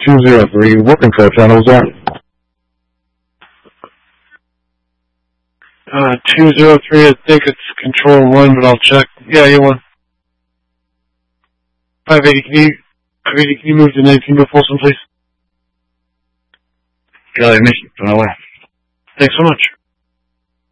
203, what control channel is that? 203, I think it's control 1, but I'll check. Yeah, you won. 580, can you move to 19 to Folsom, please? Charlie, mission, on our way. Thanks so much.